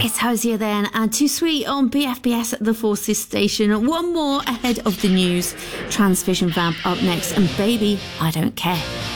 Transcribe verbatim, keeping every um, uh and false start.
It's Hosier then, and Too Sweet on B F B S, the Forces station. One more ahead of the news. Transvision Vamp up next, and Baby, I Don't Care.